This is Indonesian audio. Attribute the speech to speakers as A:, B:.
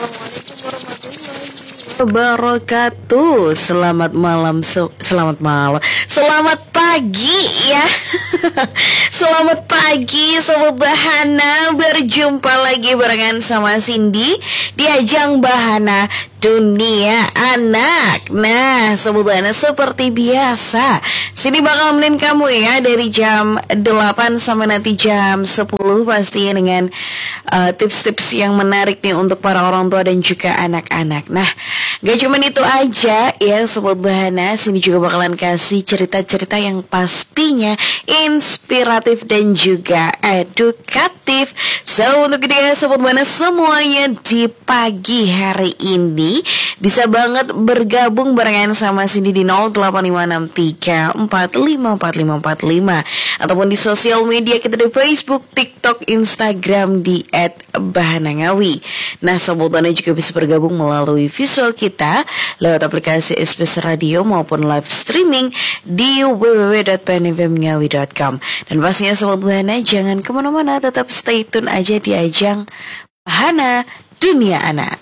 A: Wabarakatuh. Selamat malam, selamat pagi ya. Selamat pagi Sobat Bahana. Berjumpa lagi barengan sama Cindy di ajang Bahana Dunia Anak. Nah Sobat Bahana, seperti biasa sini bakal nemenin kamu ya dari jam 8 sampai nanti jam 10, pastinya dengan tips-tips yang menarik nih untuk para orang tua dan juga anak-anak. Nah, gak cuma itu aja ya Sobat Bahana, sini juga bakalan kasih cerita-cerita yang pastinya inspiratif dan juga edukatif. So, untuk dia Sobat Bahana semuanya di pagi hari ini bisa banget bergabung barengan sama Cindy di 085634554545 ataupun di sosial media kita di Facebook, TikTok, Instagram di @bahanangawi. Nah, Sobat Bahana juga bisa bergabung melalui visual kita lewat aplikasi SBS Radio maupun live streaming di www.bahanfmngawi.com. Dan pastinya Sobat Bahana jangan kemana-mana, tetap stay tune aja di ajang Bahana Dunia Anak.